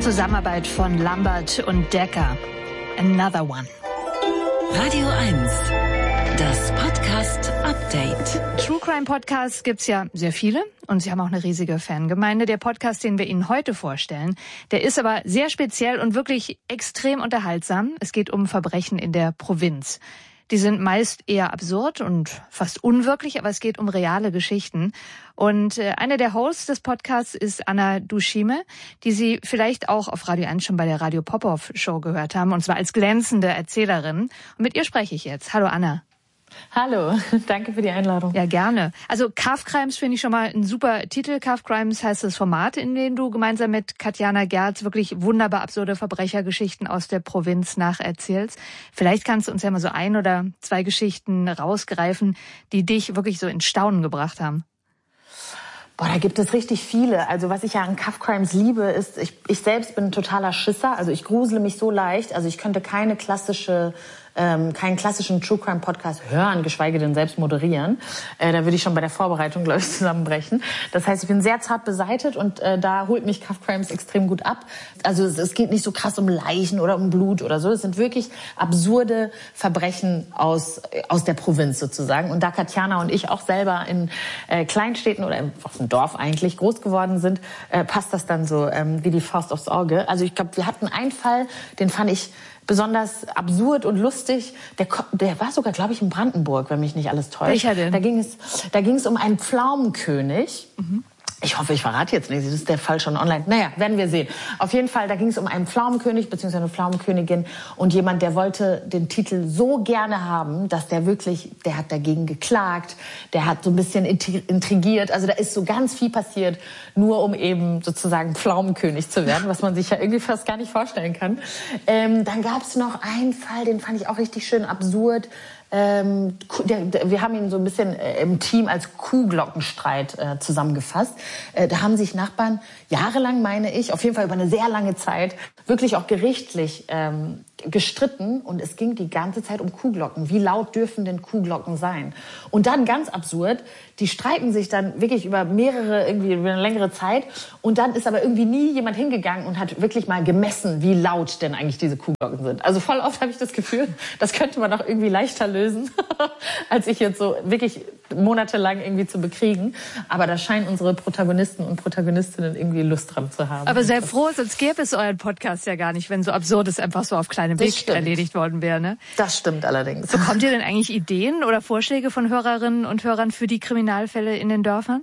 Zusammenarbeit von Lambert und Decker. Another One. Radio 1, das Podcast-Update. True Crime Podcasts gibt's ja sehr viele und sie haben auch eine riesige Fangemeinde. Der Podcast, den wir Ihnen heute vorstellen, der ist aber sehr speziell und wirklich extrem unterhaltsam. Es geht um Verbrechen in der Provinz. Die sind meist eher absurd und fast unwirklich, aber es geht um reale Geschichten. Und eine der Hosts des Podcasts ist Anna Dushime, die Sie vielleicht auch auf Radio 1 schon bei der Radio Popov Show gehört haben, und zwar als glänzende Erzählerin. Und mit ihr spreche ich jetzt. Hallo Anna. Hallo, danke für die Einladung. Ja, gerne. Also Calf Crimes finde ich schon mal ein super Titel. Calf Crimes heißt das Format, in dem du gemeinsam mit Katjana Gerz wirklich wunderbar absurde Verbrechergeschichten aus der Provinz nacherzählst. Vielleicht kannst du uns ja mal so ein oder zwei Geschichten rausgreifen, die dich wirklich so in Staunen gebracht haben. Boah, da gibt es richtig viele. Also was ich ja an Calf Crimes liebe, ist, ich selbst bin ein totaler Schisser. Also ich grusele mich so leicht. Also ich könnte keinen klassischen True Crime Podcast hören, geschweige denn selbst moderieren. Da würde ich schon bei der Vorbereitung, glaube ich, zusammenbrechen. Das heißt, ich bin sehr zart beseitet und da holt mich Calf Crimes extrem gut ab. Also es geht nicht so krass um Leichen oder um Blut oder so. Es sind wirklich absurde Verbrechen aus der Provinz sozusagen. Und da Katjana und ich auch selber in Kleinstädten oder auf dem Dorf eigentlich groß geworden sind, passt das dann so wie die Faust aufs Auge. Also ich glaube, wir hatten einen Fall, den fand ich besonders absurd und lustig. Der war sogar, glaube ich, in Brandenburg, wenn mich nicht alles täuscht. Welcher denn? Da ging es um einen Pflaumenkönig. Mhm. Ich hoffe, ich verrate jetzt nicht, das ist der Fall schon online. Naja, werden wir sehen. Auf jeden Fall, da ging es um einen Pflaumenkönig bzw. eine Pflaumenkönigin und jemand, der wollte den Titel so gerne haben, dass der hat dagegen geklagt, der hat so ein bisschen intrigiert. Also da ist so ganz viel passiert, nur um eben sozusagen Pflaumenkönig zu werden, was man sich ja irgendwie fast gar nicht vorstellen kann. Dann gab es noch einen Fall, den fand ich auch richtig schön absurd. Wir haben ihn so ein bisschen im Team als Kuhglockenstreit zusammengefasst. Da haben sich Nachbarn jahrelang, meine ich, auf jeden Fall über eine sehr lange Zeit, wirklich auch gerichtlich gestritten. Und es ging die ganze Zeit um Kuhglocken. Wie laut dürfen denn Kuhglocken sein? Und dann ganz absurd, die streiten sich dann wirklich über über eine längere Zeit. Und dann ist aber irgendwie nie jemand hingegangen und hat wirklich mal gemessen, wie laut denn eigentlich diese Kuhglocken sind. Also voll oft habe ich das Gefühl, das könnte man auch irgendwie leichter lösen, als ich jetzt so wirklich monatelang irgendwie zu bekriegen. Aber da scheinen unsere Protagonisten und Protagonistinnen irgendwie Lust dran zu haben. Aber sehr froh, sonst gäbe es euren Podcast ja gar nicht, wenn so Absurdes einfach so auf kleinem Weg erledigt worden wäre. Ne? Das stimmt allerdings. Bekommt ihr denn eigentlich Ideen oder Vorschläge von Hörerinnen und Hörern für die Kriminalfälle in den Dörfern?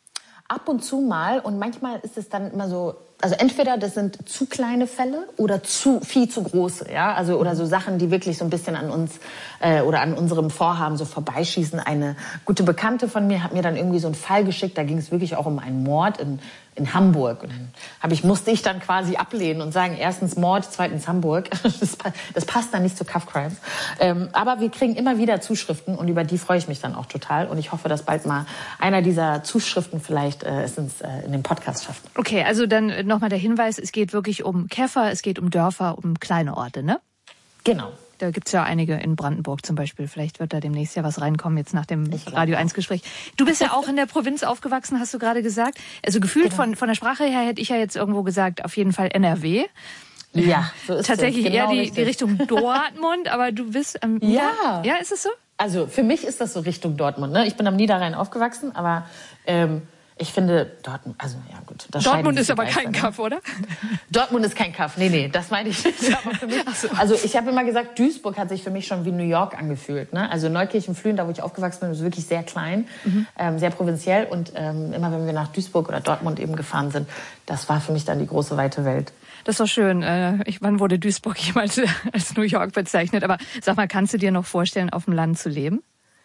Ab und zu mal, und manchmal ist es dann immer so, also entweder das sind zu kleine Fälle oder viel zu große, ja, also oder so Sachen, die wirklich so ein bisschen an uns oder an unserem Vorhaben so vorbeischießen. Eine gute Bekannte von mir hat mir dann irgendwie so einen Fall geschickt, da ging es wirklich auch um einen Mord in Hamburg. Und dann musste ich dann quasi ablehnen und sagen, erstens Mord, zweitens Hamburg. Das passt dann nicht zu Calf Crimes. Aber wir kriegen immer wieder Zuschriften und über die freue ich mich dann auch total. Und ich hoffe, dass bald mal einer dieser Zuschriften vielleicht es in den Podcast schafft. Okay, also dann nochmal der Hinweis, es geht wirklich um Käfer, es geht um Dörfer, um kleine Orte, ne? Genau. Da gibt's ja einige in Brandenburg zum Beispiel. Vielleicht wird da demnächst ja was reinkommen, jetzt nach dem Radio 1-Gespräch. Du bist ja auch in der Provinz aufgewachsen, hast du gerade gesagt. Also gefühlt von der Sprache her hätte ich ja jetzt irgendwo gesagt, auf jeden Fall NRW. Ja, so ist tatsächlich es. Genau eher die Richtung Dortmund, aber du bist am Ja, ist es so? Also für mich ist das so Richtung Dortmund. Ne? Ich bin am Niederrhein aufgewachsen, aber ich finde Dortmund, also ja gut. Dortmund ist aber kein Kaff, oder? Dortmund ist kein Kaff, nee, das meine ich nicht. Aber für mich, also ich habe immer gesagt, Duisburg hat sich für mich schon wie New York angefühlt. Ne? Also Neukirchen-Flühen, da wo ich aufgewachsen bin, ist wirklich sehr klein, sehr provinziell. Und immer wenn wir nach Duisburg oder Dortmund eben gefahren sind, das war für mich dann die große, weite Welt. Das ist doch schön. Wann wurde Duisburg jemals als New York bezeichnet? Aber sag mal, kannst du dir noch vorstellen, auf dem Land zu leben?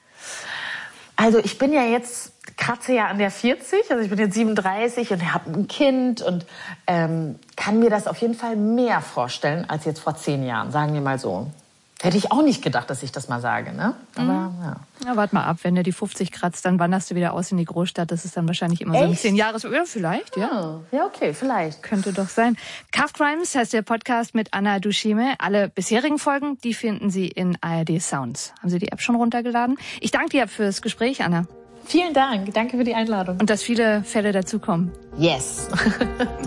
Also ich bin ja jetzt, kratze ja an der 40, also ich bin jetzt 37 und habe ein Kind und kann mir das auf jeden Fall mehr vorstellen als jetzt vor 10 Jahren, sagen wir mal so. Hätte ich auch nicht gedacht, dass ich das mal sage, ne? Aber ja, warte mal ab, wenn du die 50 kratzt, dann wanderst du wieder aus in die Großstadt. Das ist dann wahrscheinlich immer so ein 10 Jahres... Ja, vielleicht, ja. Ja, okay, vielleicht. Könnte doch sein. Calf Crimes heißt der Podcast mit Anna Dushime. Alle bisherigen Folgen, die finden Sie in ARD Sounds. Haben Sie die App schon runtergeladen? Ich danke dir fürs Gespräch, Anna. Vielen Dank. Danke für die Einladung. Und dass viele Fälle dazukommen. Yes.